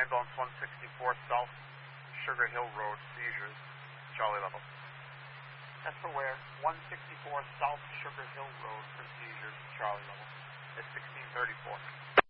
ambulance 164 South Sugar Hill Road, seizures, Charlie level. That's for where? 164 South Sugar Hill Road for seizures, Charlie level. It's 1634.